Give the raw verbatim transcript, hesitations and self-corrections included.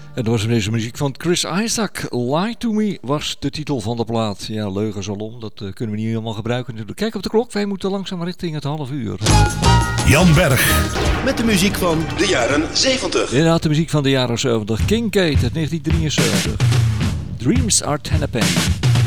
En dat was deze muziek van Chris Isaak. Lie to Me was de titel van de plaat. Ja, leugens alom, dat uh, kunnen we niet helemaal gebruiken natuurlijk. Kijk op de klok, wij moeten langzaam richting het half uur. Jan Berg. Met de muziek van de jaren zeventig. Inderdaad, de muziek van de jaren zeventig. King Kate uit negentien drieënzeventig. Dreams are ten a penny.